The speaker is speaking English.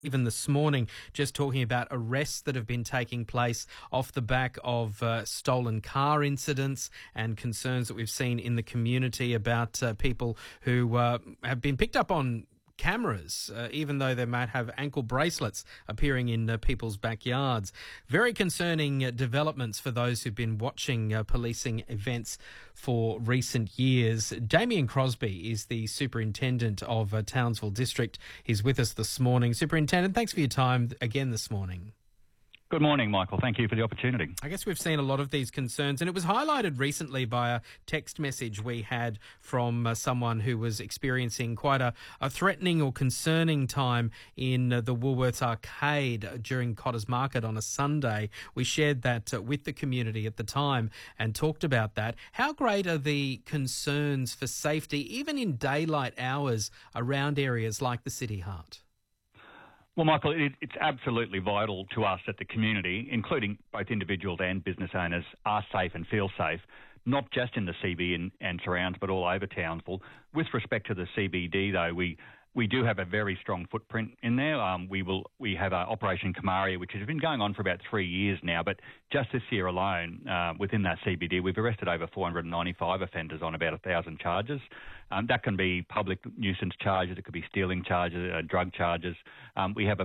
Even this morning, just talking about arrests that have been taking place off the back of stolen car incidents and concerns that we've seen in the community about people who have been picked up on cameras, even though they might have ankle bracelets appearing in people's backyards. Very concerning developments for those who've been watching policing events for recent years. Damien Crosby is the Superintendent of Townsville District. He's with us this morning. Superintendent, thanks for your time again this morning. Good morning, Michael. Thank you for the opportunity. I guess we've seen a lot of these concerns, and it was highlighted recently by a text message we had from someone who was experiencing quite a threatening or concerning time in the Woolworths Arcade during Cotters Market on a Sunday. We shared that with the community at the time and talked about that. How great are the concerns for safety, even in daylight hours, around areas like the City Heart? Well, Michael, it's absolutely vital to us that the community, including both individuals and business owners, are safe and feel safe, not just in the CBD and surrounds, but all over Townsville. With respect to the CBD, though, we do have a very strong footprint in there. We have Operation Kamaria, which has been going on for about 3 years now, but just this year alone, within that CBD, we've arrested over 495 offenders on about 1,000 charges. That can be public nuisance charges, it could be stealing charges, drug charges. We have